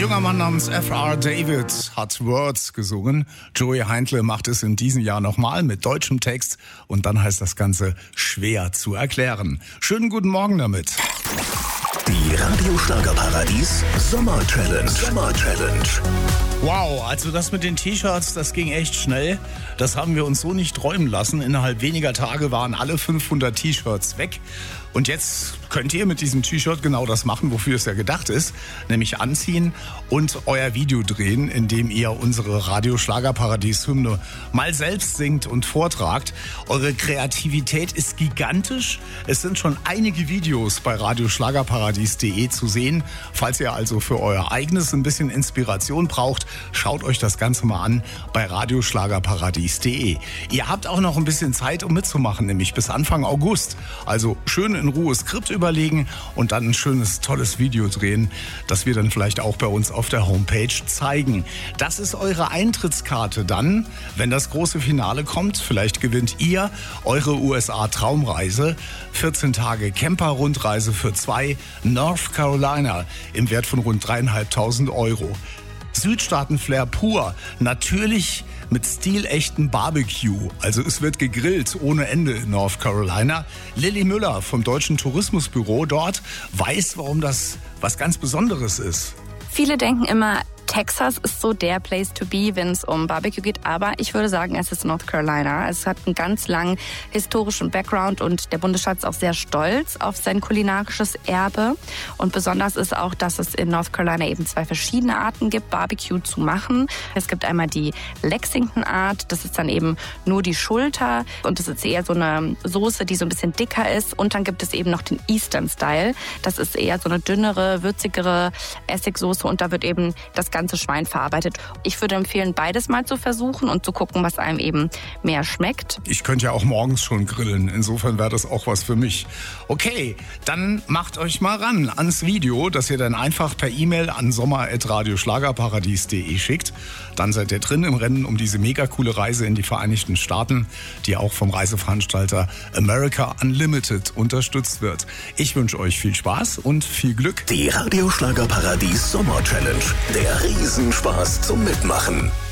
junger Mann namens F.R. David hat Words gesungen. Joey Heindle macht es in diesem Jahr nochmal mit deutschem Text und dann heißt das Ganze schwer zu erklären. Schönen guten Morgen damit. Die Radio Schlagerparadies Sommer Challenge. Wow, also das mit den T-Shirts, das ging echt schnell. Das haben wir uns so nicht träumen lassen. Innerhalb weniger Tage waren alle 500 T-Shirts weg. Und jetzt könnt ihr mit diesem T-Shirt genau das machen, wofür es ja gedacht ist, nämlich anziehen und euer Video drehen, in dem ihr unsere Radio Schlagerparadies-Hymne mal selbst singt und vortragt. Eure Kreativität ist gigantisch. Es sind schon einige Videos bei radioschlagerparadies.de zu sehen. Falls ihr also für euer eigenes ein bisschen Inspiration braucht, schaut euch das Ganze mal an bei radioschlagerparadies.de. Ihr habt auch noch ein bisschen Zeit, um mitzumachen, nämlich bis Anfang August. Also schön in Ruhe Skript überlegen und dann ein schönes, tolles Video drehen, das wir dann vielleicht auch bei uns auf der Homepage zeigen. Das ist eure Eintrittskarte dann, wenn das große Finale kommt. Vielleicht gewinnt ihr eure USA-Traumreise. 14 Tage Camper-Rundreise für 2, North Carolina im Wert von rund 3.500 €. Südstaaten-Flair pur, natürlich mit stilechten Barbecue. Also es wird gegrillt ohne Ende in North Carolina. Lilly Müller vom Deutschen Tourismusbüro dort weiß, warum das was ganz Besonderes ist. Viele denken immer, Texas ist so der Place to be, wenn es um Barbecue geht. Aber ich würde sagen, es ist North Carolina. Es hat einen ganz langen historischen Background und der Bundesstaat ist auch sehr stolz auf sein kulinarisches Erbe. Und besonders ist auch, dass es in North Carolina eben 2 verschiedene Arten gibt, Barbecue zu machen. Es gibt einmal die Lexington-Art. Das ist dann eben nur die Schulter. Und das ist eher so eine Soße, die so ein bisschen dicker ist. Und dann gibt es eben noch den Eastern-Style. Das ist eher so eine dünnere, würzigere Essigsoße. Und da wird eben das ganze Schwein verarbeitet. Ich würde empfehlen, beides mal zu versuchen und zu gucken, was einem eben mehr schmeckt. Ich könnte ja auch morgens schon grillen. Insofern wäre das auch was für mich. Okay, dann macht euch mal ran ans Video, das ihr dann einfach per E-Mail an sommer@radioschlagerparadies.de schickt. Dann seid ihr drin im Rennen um diese mega coole Reise in die Vereinigten Staaten, die auch vom Reiseveranstalter America Unlimited unterstützt wird. Ich wünsche euch viel Spaß und viel Glück. Die Radio Schlagerparadies Sommer Challenge. Der Riesenspaß zum Mitmachen.